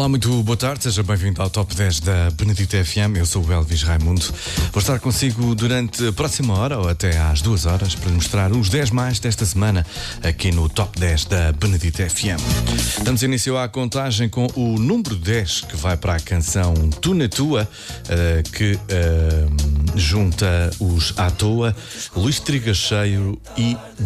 Olá, muito boa tarde, seja bem-vindo ao Top 10 da Benedita FM. Eu sou o Elvis Raimundo. Vou estar consigo durante a próxima hora ou até às 2 horas para lhe mostrar os 10 mais desta semana aqui no Top 10 da Benedita FM. Damos início à contagem com o número 10 que vai para a canção Tu na Tua, que junta os À Toa, Luís Trigacheiro e